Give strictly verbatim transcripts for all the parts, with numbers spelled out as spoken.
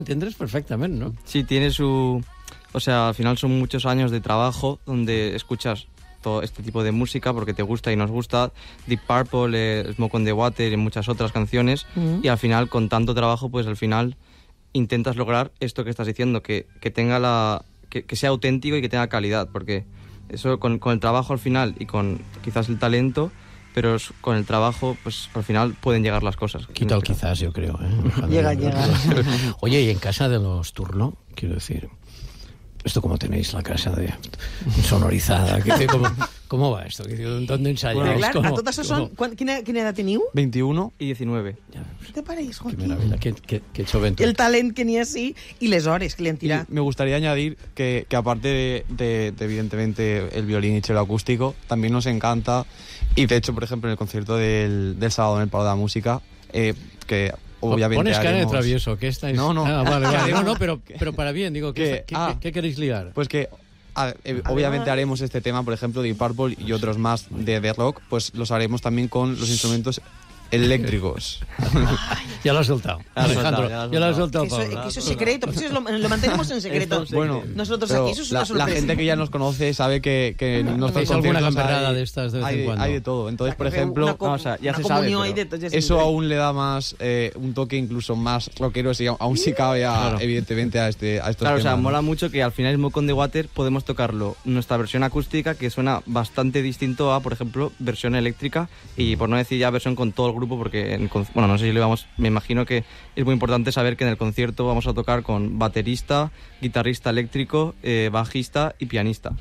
entiendes perfectamente, ¿no? Sí, tiene su... O sea, al final son muchos años de trabajo donde escuchas todo este tipo de música porque te gusta y nos gusta. Deep Purple, eh, Smoke on the Water y muchas otras canciones. Mm. Y al final, con tanto trabajo, pues al final intentas lograr esto que estás diciendo, que, que tenga la... Que, que sea auténtico y que tenga calidad, porque eso con, con el trabajo al final y con quizás el talento, pero con el trabajo, pues al final pueden llegar las cosas. Quita el quizás, yo creo. ¿eh? Llega, llega. Oye, y en casa de los Turno, quiero decir... ¿Esto cómo tenéis la casa de sonorizada? ¿Cómo, cómo va esto? ¿Dónde ensayáis? Bueno, claro, a totes són... Quina, quina edat teniu? veintiuno y diecinueve. ¿Qué te pareix, Joaquín? Qué maravilla, qué, qué, qué joventut. El talent que n'hi ha sí y les hores que le han tirado. Me gustaría añadir que, que aparte de, de, de, evidentemente, el violín y cello acústico, también nos encanta, y de hecho, por ejemplo, en el concierto del, del sábado en el Palau de la Música, eh, que... Obviamente Pones cara haremos... de travieso, ¿qué estáis? No, no. Ah, vale, vale. No, no, pero, pero para bien, digo, ¿qué, que, ¿qué, ah, ¿qué, ¿qué queréis liar? Pues que, a, eh, obviamente haremos este tema, por ejemplo, de Purple y otros más de The Rock, pues los haremos también con los instrumentos eléctricos. Ya lo has soltado, Alejandro, ya lo has soltado. Que eso, que eso es secreto, pues eso lo, lo mantenemos en secreto. Bueno, nosotros aquí, eso es una la, sorpresa. la gente que ya nos conoce sabe que, que nos ¿Hacéis alguna gamberrada de estas de vez hay, en cuando? Hay de todo. Entonces, por ejemplo, una, o sea, ya se sabe, pero de todo, eso aún le da más eh, un toque incluso más rockero, si aún sí cabe a, claro. evidentemente a, este, a estos claro, temas. O sea, mola mucho que al final Smoke on the Water podemos tocarlo nuestra versión acústica, que suena bastante distinto a, por ejemplo, versión eléctrica, y por no decir ya versión con todo el grupo, porque en, bueno, no sé si lo vamos, me imagino que es muy importante saber que en el concierto vamos a tocar con baterista, guitarrista eléctrico, eh, bajista y pianista.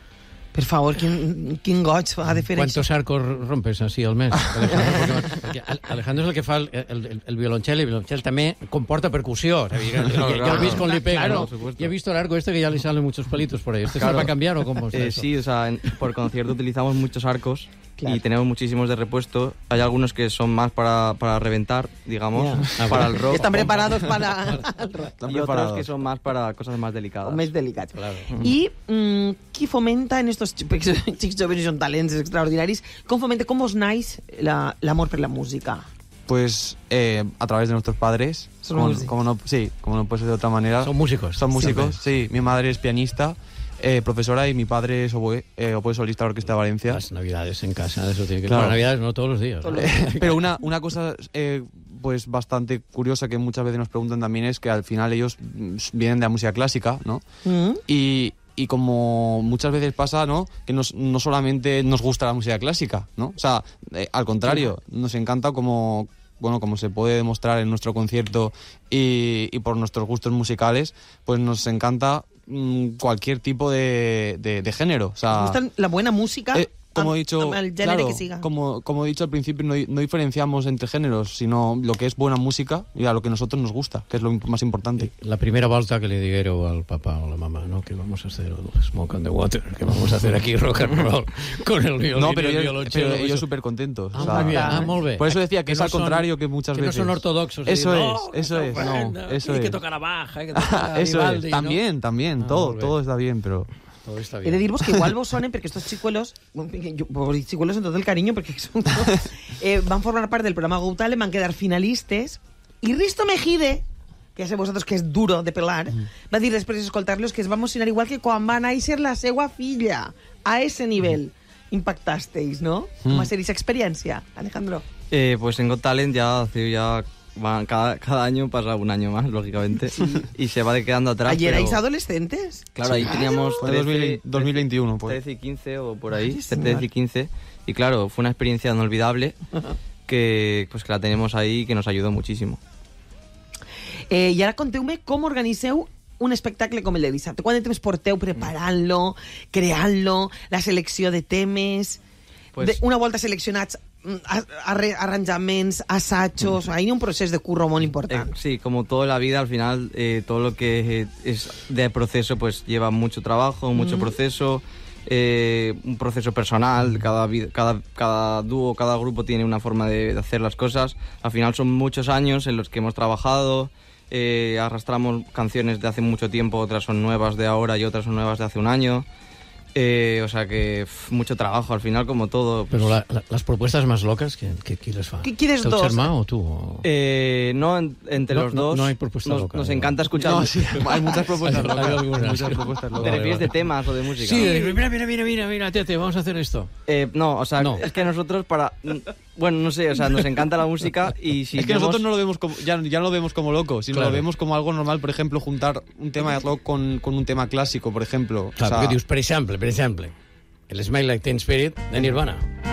Per favor, quin, quin goig ha de fer ¿Cuántos això? arcos rompes así al mes? Alejandro, porque, porque Alejandro és el que fa el, el, el violoncel, y el violoncel també comporta percusió. O sea, ya, ya, ya lo veis con Lipega, claro, ¿no? Y he visto el arco este que ya le salen muchos pelitos por ahí. ¿Este claro. se va a cambiar o cómo está eh, eso? Sí, o sea, en, por concierto utilizamos muchos arcos. Claro. Y tenemos muchísimos de repuesto. Hay algunos que son más para, para reventar, digamos, yeah. para el rock. Están preparados para el rock. Y otros que son más para cosas más delicadas. O més delicats. Claro. I mm, qui fomenta en estos xics joves i són talents extraordinaris, com fomenta, com us naix la, l'amor per la música? Pues eh, a través de nuestros padres. Son como, músicos. como no, sí, como no puede ser de otra manera. Son músicos. Son músicos, sí. Mi madre es pianista, eh, profesora, y mi padre es oboe, eh, oboe solista de la Orquesta de Valencia. Las navidades en casa, eso tiene que... Claro. Bueno, navidades no todos los días. Todos ¿no? los días. Pero una, una cosa eh, pues bastante curiosa que muchas veces nos preguntan también es que al final ellos vienen de la música clásica, ¿no? Mm. Y, y como muchas veces pasa, ¿no? Que nos, no solamente nos gusta la música clásica, ¿no? O sea, eh, al contrario, nos encanta como... bueno, como se puede demostrar en nuestro concierto y, y por nuestros gustos musicales, pues nos encanta mmm, cualquier tipo de, de, de género. O sea, ¿Os gusta la buena música? Eh, como he dicho, el género claro, que siga. Como, como he dicho al principio, no, no diferenciamos entre géneros, sino lo que es buena música y a lo que a nosotros nos gusta, que es lo más importante. La primera volta que le diguero al papá o la mamá, ¿no? Que vamos a hacer el Smoke on the Water, que vamos a hacer aquí rock and roll con el violín. No, pero el ellos, pero ellos súper contentos. Ah, o sea, muy bien. Ah, muy bien. Por eso decía que, que es no al son, contrario que muchas que veces. Que no son ortodoxos. Eso y, es, no, eso es, no, eso hay es. que tocar la baja, hay que tocar Eso Vivaldi, es, también, ¿no? también, Ah, todo, todo está bien, pero... Todo está He bien. de dir-vos que igual vos sonen, perquè estos xicuelos, jo, vos dic xicuelos en tot el carinyo, perquè són, eh, van formar part del programa Got Talent, van quedar finalistes, i Risto Mejide, que ja sé vosaltres que és duro de pelar, mm. va dir després d'escoltar-los que es va emocionar igual que quan va néixer la seva filla. A ese nivell impactasteis, ¿no? Mm. Com va ser esa experiència, Alejandro? Eh, pues en Got Talent ya hace ya... Bueno, cada, cada año pasa un año más, lógicamente, sí. Y se va quedando atrás. ¿Ayer pero... erais adolescentes? Claro, ahí teníamos trece, dos mil veintiuno, pues. trece y quince o por ahí, Ay, trece y quince. Y claro, fue una experiencia inolvidable que, pues, que la tenemos ahí y que nos ayudó muchísimo. Eh, I ara conteu-me com organitzeu un espectacle com el de dissabte. Quant de temps porteu preparant-lo, creant-lo, la selecció de temes... Pues... De, una volta seleccionats arranjaments, assajos, hay un proceso de curro muy importante. Eh, sí, como toda la vida, al final, eh, todo lo que es de proceso, pues lleva mucho trabajo, mucho mm. proceso, eh, un proceso personal, cada, cada, cada dúo, cada grupo tiene una forma de, de hacer las cosas. Al final son muchos años en los que hemos trabajado, eh, arrastramos canciones de hace mucho tiempo, otras son nuevas de ahora y otras son nuevas de hace un año. Eh, o sea que pf, mucho trabajo al final, como todo. Pero la, la, las propuestas más locas, ¿qué, qué quieres fa? ¿Qué quieres ¿Teu dos? germà o tú? O... Eh, no, en- entre No, los no- dos no hay propuesta nos, loca, nos digo. encanta escuchar. No, sí, hay muchas propuestas Hay- hay locas. algunas. Muchas propuestas ¿Te locas. refieres de temas o de música? Sí, de decir, mira, mira, mira, mira, mira, tete, vamos a hacer esto. Eh, no, o sea, No. es que nosotros para... Bueno, no sé, o sea, nos encanta la música y si Es que vemos- nosotros no lo vemos como, ya, ya no lo vemos como loco, sino Claro. lo vemos como algo normal, por ejemplo, juntar un tema de rock con, con un tema clásico, por ejemplo. Claro, O sea, perquè dius, per exemple, per exemple, el Smile Like Teen Spirit de Nirvana.